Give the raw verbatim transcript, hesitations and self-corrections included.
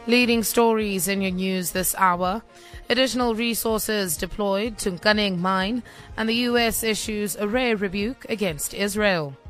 Leading stories in your news this hour. Additional resources deployed to Nkaneng mine, and the U S issues a rare rebuke against Israel.